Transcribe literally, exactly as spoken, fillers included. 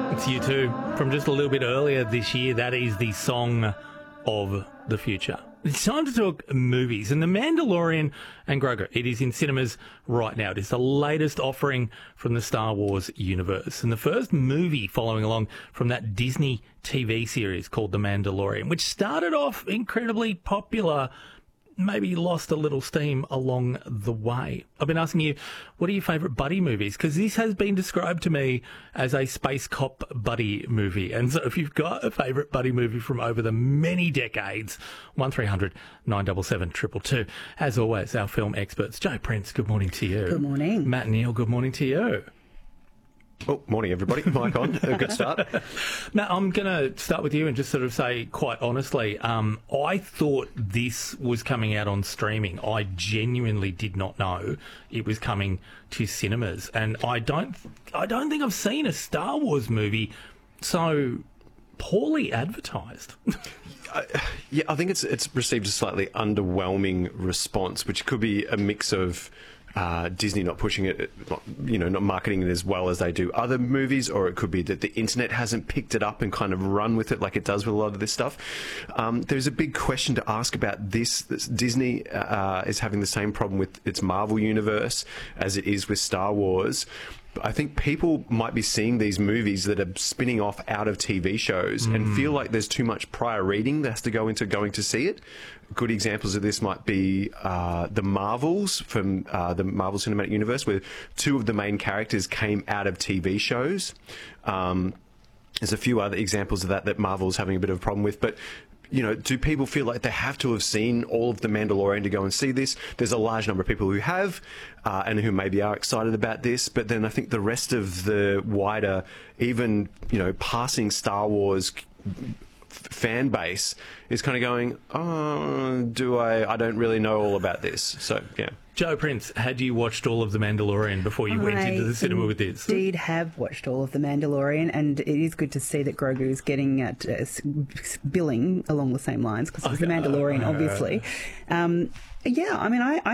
It's U two from just a little bit earlier this year. That is the song of the future. It's time to talk movies, and The Mandalorian and Grogu. It is in cinemas right now. It is the latest offering from the Star Wars universe, and the first movie following along from that Disney T V series called The Mandalorian, which started off incredibly popular, maybe lost a little steam along the way. I've been asking you, what are your favourite buddy movies? Because this has been described to me as a space cop buddy movie. And so if you've got a favourite buddy movie from over the many decades, one three hundred nine seven seven two two two. As always, our film experts. Joe Prince, good morning to you. Good morning. Matt Neal, good morning to you. Oh, morning, everybody. Mic on. A good start. Matt, I'm going to start with you and just sort of say, quite honestly, um, I thought this was coming out on streaming. I genuinely did not know it was coming to cinemas. And I don't, I don't think I've seen a Star Wars movie so poorly advertised. Uh, yeah, I think it's it's received a slightly underwhelming response, which could be a mix of uh, Disney not pushing it, not, you know, not marketing it as well as they do other movies, or it could be that the internet hasn't picked it up and kind of run with it like it does with a lot of this stuff. Um, there's a big question to ask about this. this Disney uh, is having the same problem with its Marvel universe as it is with Star Wars. I think people might be seeing these movies that are spinning off out of T V shows mm. and feel like there's too much prior reading that has to go into going to see it. Good examples of this might be uh, the Marvels from uh, the Marvel Cinematic Universe, where two of the main characters came out of T V shows. Um, there's a few other examples of that that Marvel's having a bit of a problem with, but you know, do people feel like they have to have seen all of The Mandalorian to go and see this? There's a large number of people who have, uh, and who maybe are excited about this, but then I think the rest of the wider, even, you know, passing Star Wars fan base is kind of going, oh, do I, I don't really know all about this. So, yeah. Joe Prince, had you watched all of The Mandalorian before you I went into the cinema with this? Indeed have watched all of The Mandalorian, and it is good to see that Grogu is getting at uh, billing along the same lines, because it was The Mandalorian, obviously. Um, yeah, I mean, I... I